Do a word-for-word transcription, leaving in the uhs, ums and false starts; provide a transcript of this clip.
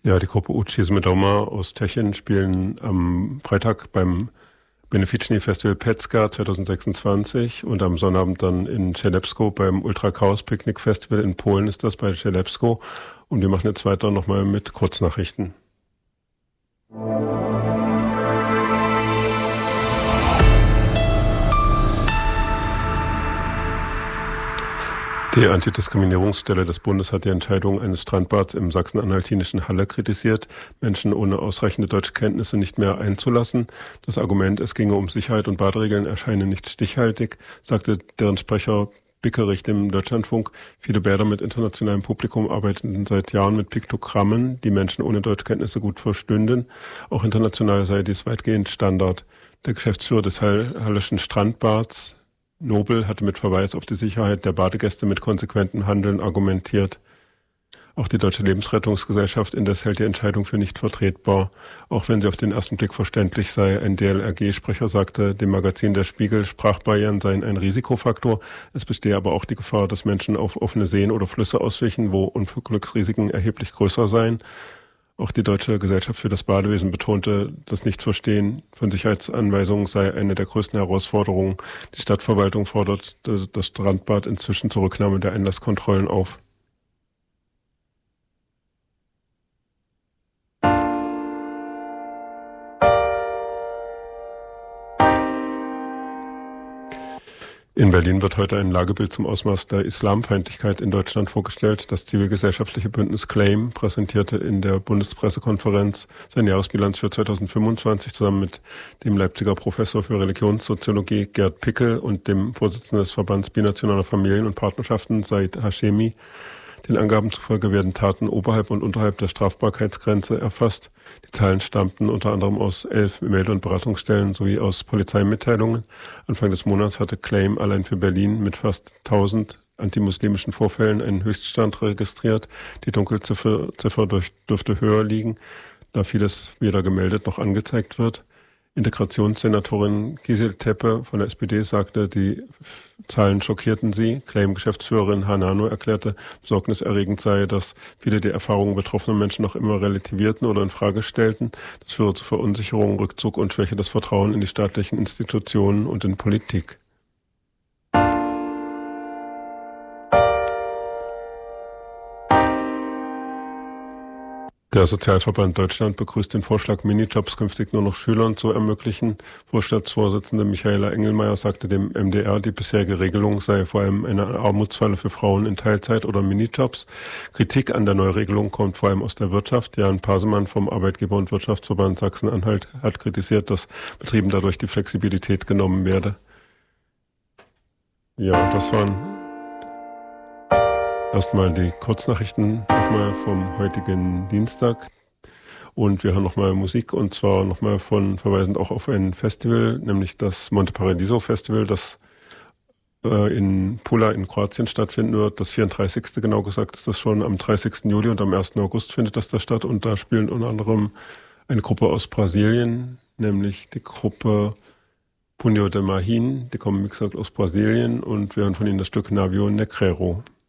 Ja, die Gruppe Uchi Smedoma aus Tschechien spielen am Freitag beim Beneficny Festival Pecka zwanzig sechsundzwanzig und am Sonnabend dann in Chelebsko beim Ultra Chaos Picnic Festival in Polen ist das bei Chelebsko. Und wir machen jetzt weiter nochmal mit Kurznachrichten. Die Antidiskriminierungsstelle des Bundes hat die Entscheidung eines Strandbads im sachsen-anhaltinischen Halle kritisiert, Menschen ohne ausreichende deutsche Kenntnisse nicht mehr einzulassen. Das Argument, es ginge um Sicherheit und Baderegeln, erscheine nicht stichhaltig, sagte deren Sprecher Bickerich dem Deutschlandfunk. Viele Bäder mit internationalem Publikum arbeiten seit Jahren mit Piktogrammen, die Menschen ohne Deutschkenntnisse gut verstünden. Auch international sei dies weitgehend Standard. Der Geschäftsführer des Halleschen Strandbads Nobel hatte mit Verweis auf die Sicherheit der Badegäste mit konsequentem Handeln argumentiert. Auch die Deutsche Lebensrettungsgesellschaft indes hält die Entscheidung für nicht vertretbar, auch wenn sie auf den ersten Blick verständlich sei. Ein D L R G-Sprecher sagte dem Magazin Der Spiegel, Sprachbarrieren seien ein Risikofaktor. Es bestehe aber auch die Gefahr, dass Menschen auf offene Seen oder Flüsse auswichen, wo Unglücksrisiken erheblich größer seien. Auch die Deutsche Gesellschaft für das Badewesen betonte, das Nichtverstehen von Sicherheitsanweisungen sei eine der größten Herausforderungen. Die Stadtverwaltung fordert das Strandbad inzwischen zur Rücknahme der Einlasskontrollen auf. In Berlin wird heute ein Lagebild zum Ausmaß der Islamfeindlichkeit in Deutschland vorgestellt. Das zivilgesellschaftliche Bündnis CLAIM präsentierte in der Bundespressekonferenz seine Jahresbilanz für zweitausendfünfundzwanzig zusammen mit dem Leipziger Professor für Religionssoziologie Gerd Pickel und dem Vorsitzenden des Verbands Binationaler Familien und Partnerschaften Said Hashemi. Den Angaben zufolge werden Taten oberhalb und unterhalb der Strafbarkeitsgrenze erfasst. Die Zahlen stammten unter anderem aus elf Melde- und Beratungsstellen sowie aus Polizeimitteilungen. Anfang des Monats hatte CLAIM allein für Berlin mit fast tausend antimuslimischen Vorfällen einen Höchststand registriert. Die Dunkelziffer Ziffer durch, dürfte höher liegen, da vieles weder gemeldet noch angezeigt wird. Integrationssenatorin Gisel Tepe von der S P D sagte, die Zahlen schockierten sie. CLAIM-Geschäftsführerin Hanano erklärte, besorgniserregend sei, dass viele die Erfahrungen betroffener Menschen noch immer relativierten oder in Frage stellten. Das führe zu Verunsicherung, Rückzug und Schwäche des Vertrauens in die staatlichen Institutionen und in Politik. Der Sozialverband Deutschland begrüßt den Vorschlag, Minijobs künftig nur noch Schülern zu ermöglichen. Vorstandsvorsitzende Michaela Engelmeier sagte dem M D R, die bisherige Regelung sei vor allem eine Armutsfalle für Frauen in Teilzeit oder Minijobs. Kritik an der Neuregelung kommt vor allem aus der Wirtschaft. Jan Pasemann vom Arbeitgeber- und Wirtschaftsverband Sachsen-Anhalt hat kritisiert, dass Betrieben dadurch die Flexibilität genommen werde. Ja, das waren erstmal die Kurznachrichten nochmal vom heutigen Dienstag und wir hören nochmal Musik und zwar nochmal von verweisend auch auf ein Festival, nämlich das Monte Paradiso Festival, das äh, in Pula in Kroatien stattfinden wird. Das vierunddreißigste genau gesagt ist das schon am dreißigsten Juli und am ersten August findet das da statt und da spielen unter anderem eine Gruppe aus Brasilien, nämlich die Gruppe Punho de Marhin, die kommen wie gesagt aus Brasilien und wir hören von ihnen das Stück Navio Negrero.